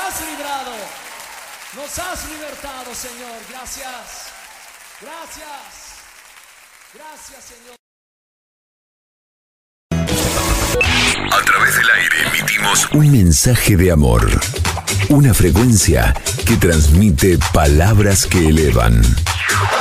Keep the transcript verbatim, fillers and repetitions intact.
has librado, nos has libertado, Señor. Gracias, gracias, gracias, Señor. A través del aire emitimos un mensaje de amor, una frecuencia que transmite palabras que elevan.